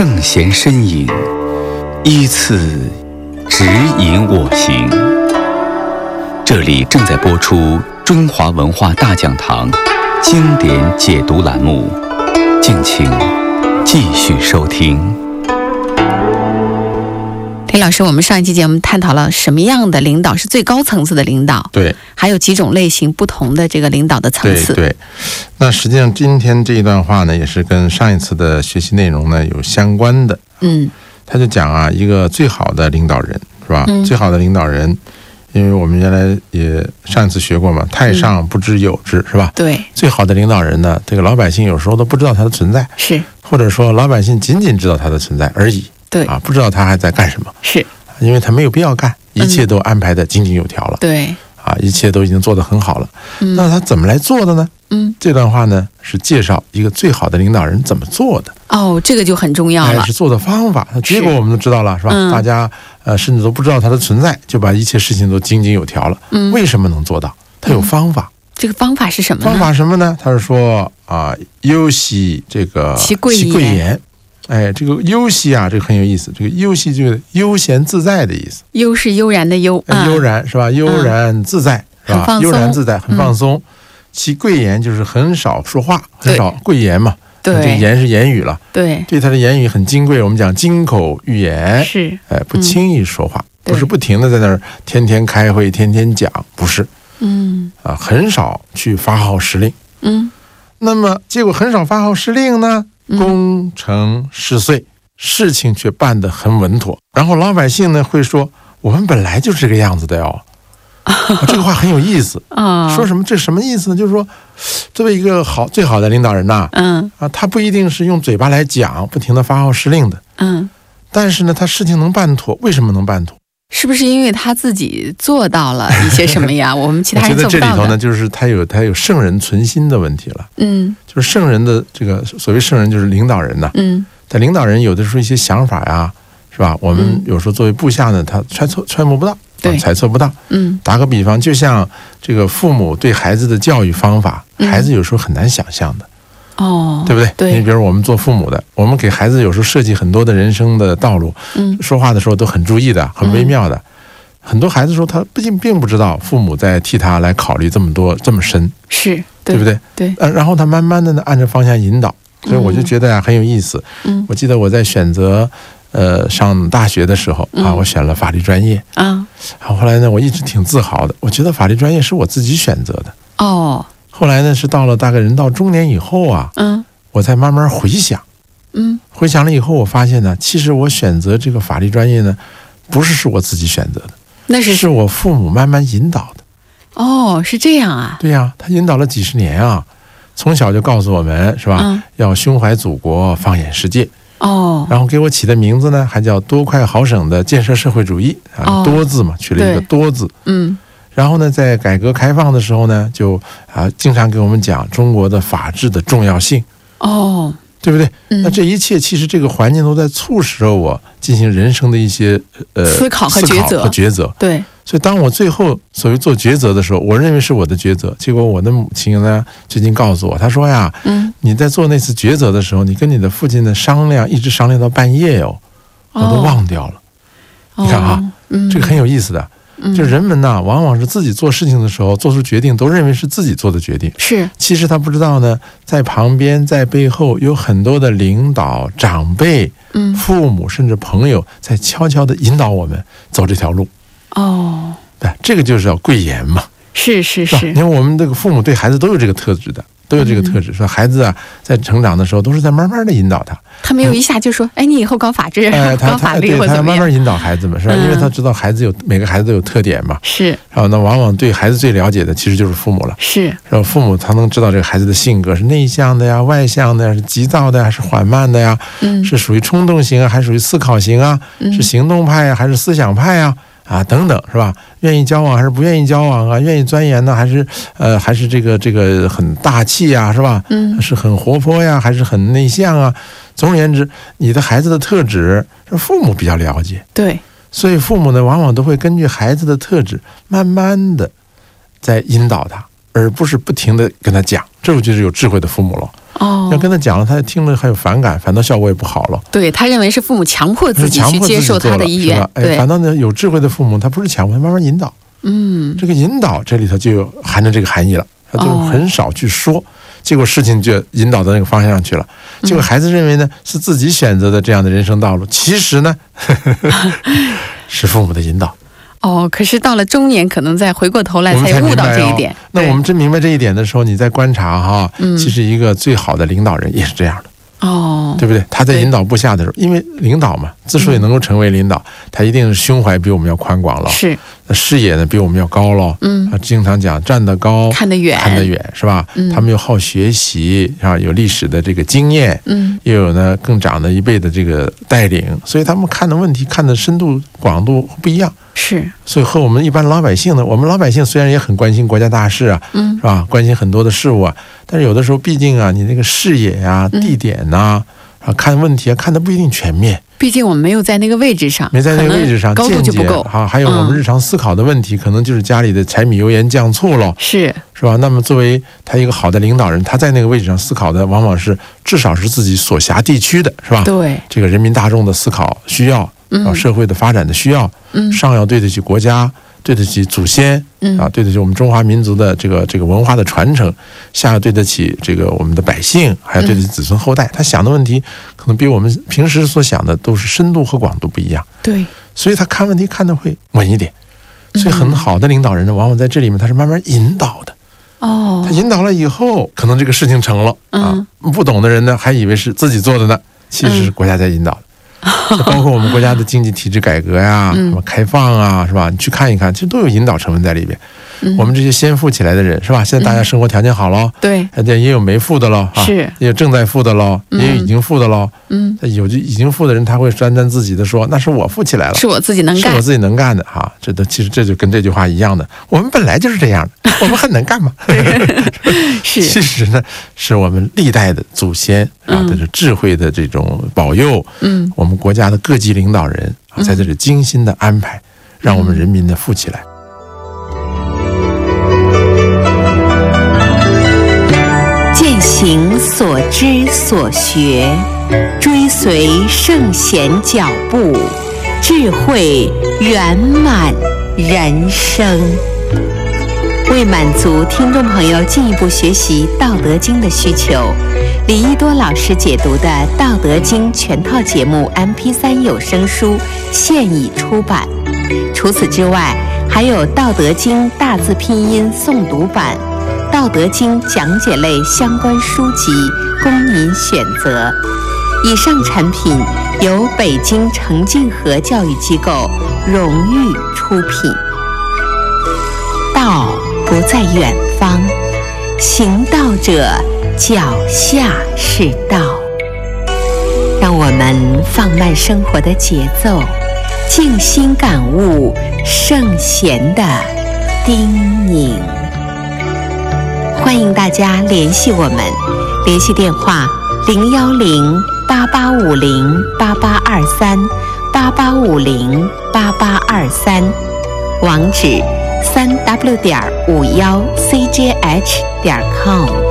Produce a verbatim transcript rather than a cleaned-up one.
圣贤身影，依次指引我行。这里正在播出中华文化大讲堂经典解读栏目，敬请继续收听。 林老师，我们上一期节目探讨了什么样的领导是最高层次的领导， 对， 还有几种类型不同的这个领导的层次。 对对，那实际上今天这一段话呢，也是跟上一次的学习内容呢有相关的。 嗯， 他就讲啊，一个最好的领导人是吧？ 嗯、 最好的领导人，因为我们原来也上一次学过嘛，太上不知有之、嗯、是吧？ 对， 最好的领导人呢，这个老百姓有时候都不知道他的存在， 是， 或者说老百姓仅仅知道他的存在而已。 对啊，不知道他还在干什么， 是因为他没有必要干，一切都安排的井井有条了。 嗯、对， 啊，一切都已经做得很好了。嗯、那他怎么来做的呢？嗯，这段话呢是介绍一个最好的领导人怎么做的。 哦，这个就很重要了， 是做的方法。那结果我们都知道了，是吧？嗯、大家呃甚至都不知道他的存在，就把一切事情都井井有条了。嗯，为什么能做到？他有方法。嗯、 这个方法是什么呢？ 方法什么呢？他是说啊，忧喜这个其贵其贵言。哎，这个忧喜啊，这个很有意思。这个忧喜就是悠闲自在的意思。 悠是悠然的悠， 哎、悠然是吧？悠然自在、嗯、是吧？悠然自在，很放松。嗯、其贵言就是很少说话，很少贵言嘛。 对， 这个言是言语了。 对， 对他的言语很金贵。我们讲金口玉言， 是哎，不轻易说话， 嗯、 不是不停的在那儿天天开会、天天讲，不是。 嗯啊，很少去发号施令。 嗯， 那么结果很少发号施令呢？功成事遂，事情却办得很稳妥。然后老百姓呢会说：“我们本来就是这个样子的哟。”啊，这个话很有意思啊。说什么？这什么意思呢？就是说，作为一个好最好的领导人呐，嗯啊，他不一定是用嘴巴来讲，不停的发号施令的，嗯，但是呢，他事情能办妥。为什么能办妥？ 是不是因为他自己做到了一些什么呀？我们其他人做不到的。 我觉得这里头呢，就是他有他有圣人存心的问题了。嗯，就是圣人的这个所谓圣人，就是领导人呐。嗯，但领导人有的时候一些想法呀，是吧？我们有时候作为部下呢，他揣测揣摩不到， 对， 猜测不到。嗯，打个比方，就像这个父母对孩子的教育方法，孩子有时候很难想象的。哦，对不对？ 对， 你比如我们做父母的，我们给孩子有时候设计很多的人生的道路，嗯，说话的时候都很注意的，很微妙的。嗯、很多孩子说他毕竟并不知道父母在替他来考虑这么多这么深， 是对, 对不对？ 对， 呃，然后他慢慢的呢按着方向引导，所以我就觉得呀、啊、很有意思。嗯，我记得我在选择呃上大学的时候啊，嗯、我选了法律专业啊，后来呢我一直挺自豪的，我觉得法律专业是我自己选择的。哦。后来呢，是到了大概人到中年以后啊，嗯，我才慢慢回想，嗯，回想了以后，我发现呢，其实我选择这个法律专业呢，不是是我自己选择的， 那是是我父母慢慢引导的。 哦，是这样啊？ 对呀、啊，他引导了几十年啊，从小就告诉我们是吧，嗯、要胸怀祖国，放眼世界。哦，然后给我起的名字呢，还叫多快好省的建设社会主义啊，哦、多字嘛，取了一个多字，嗯。然后呢，在改革开放的时候呢，就啊经常给我们讲中国的法治的重要性，哦，对不对？嗯、那这一切其实这个环境都在促使着我进行人生的一些呃思考和抉择和抉择。 对， 所以当我最后所谓做抉择的时候，我认为是我的抉择。结果我的母亲呢最近告诉我，她说呀，嗯，你在做那次抉择的时候，你跟你的父亲的商量，一直商量到半夜哟、哦，我都忘掉了。哦、你看哈、嗯，这个很有意思的。就人们呐，往往是自己做事情的时候做出决定，都认为是自己做的决定。 是， 其实他不知道呢，在旁边、在背后有很多的领导、长辈、嗯、父母甚至朋友在悄悄地引导我们走这条路。哦，对，这个就是要贵言嘛。 是是是， 因为我们这个父母对孩子都有这个特质的。都有这个特质，说孩子啊，在成长的时候都是在慢慢的引导他， 他没有一下就说，哎，你以后搞法治， 哎、 搞法律或怎么样？他慢慢引导孩子们，是吧？嗯、因为他知道孩子有每个孩子都有特点嘛， 是。 然后呢，往往对孩子最了解的其实就是父母了， 是。 然后父母才能知道这个孩子的性格是内向的呀、外向的呀、是急躁的呀、还是缓慢的呀，嗯，是属于冲动型啊，还是属于思考型啊，嗯、是行动派呀，还是思想派呀？啊，等等，是吧？愿意交往还是不愿意交往啊？愿意钻研呢，还是呃，还是这个这个很大气呀，是吧？嗯，是很活泼呀，还是很内向啊？总而言之，你的孩子的特质是父母比较了解， 对， 所以父母呢，往往都会根据孩子的特质，慢慢的在引导他，而不是不停的跟他讲，这就是有智慧的父母了。 哦， 要跟他讲了，他听了还有反感，反倒效果也不好了。 对，他认为是父母强迫自己去接受他的意愿， 哎，反倒呢，有智慧的父母他不是强迫，他慢慢引导。 嗯， 这个引导这里头就有含着这个含义了，他就很少去说。哦，结果事情就引导到那个方向上去了，结果孩子认为呢是自己选择的这样的人生道路，其实呢呵呵是父母的引导。 哦，可是到了中年，可能再回过头来才悟到这一点。 哦，那我们真明白这一点的时候，你再观察哈，嗯，其实一个最好的领导人也是这样的。哦，对不对？他在引导部下的时候，因为领导嘛，之所以能够成为领导，嗯，他一定是胸怀比我们要宽广了， 是视野呢比我们要高了。嗯，他经常讲站得高， 看得远， 看得远是吧？嗯，他们又好学习啊，有历史的这个经验，嗯，又有呢更长的一辈的这个带领，所以他们看的问题看的深度广度不一样。 是， 所以和我们一般老百姓呢，我们老百姓虽然也很关心国家大事啊，嗯，是吧？关心很多的事物啊，但是有的时候毕竟啊，你那个视野呀、啊、地点呐、啊，啊，看问题啊，看得不一定全面。 毕竟我们没有在那个位置上， 没在那个位置上， 高度就不够啊。还有我们日常思考的问题，嗯，可能就是家里的柴米油盐酱醋了， 是是吧？那么作为他一个好的领导人，他在那个位置上思考的，往往是至少是自己所辖地区的，是吧？ 对，这个人民大众的思考需要。啊，社会的发展的需要，嗯，上要对得起国家，对得起祖先，嗯，啊，对得起我们中华民族的这个这个文化的传承，下要对得起这个我们的百姓，还要对得起子孙后代。嗯，他想的问题可能比我们平时所想的都是深度和广度不一样，对，所以他看问题看得会稳一点。所以很好的领导人呢，往往在这里面他是慢慢引导的。哦，他引导了以后，可能这个事情成了啊。不懂的人呢，还以为是自己做的呢，其实是国家在引导的。包括我们国家的经济体制改革呀，什么开放啊，是吧？你去看一看，其实都有引导成分在里边。嗯，我们这些先富起来的人，是吧？现在大家生活条件好了，对，也有没富的了，是，也有正在富的了，也有已经富的了。嗯，有就已经富的人，他会沾沾自喜的说：“那是我富起来了， 是我自己能干， 是我自己能干的。”哈，这都其实这就跟这句话一样的，我们本来就是这样的，我们很能干嘛。是，其实呢，是我们历代的祖先啊，这是智慧的这种保佑。嗯，我们国家的各级领导人啊，在这里精心的安排，让我们人民呢富起来。 践行所知所学，追随圣贤脚步，智慧圆满人生。为满足听众朋友进一步学习《道德经》的需求，李一多老师解读的《道德经》全套节目 M P 三 有声书现已出版。除此之外，还有《道德经》大字拼音诵读版、《道德经》讲解类相关书籍供您选择。以上产品由北京澄净河教育机构荣誉出品。道不在远方，行道者脚下是道。让我们放慢生活的节奏，静心感悟圣贤的叮咛。欢迎大家联系我们，联系电话零幺零八八五零八八二三八八五零八八二三，网址三 w 点五幺 c j h 点 com。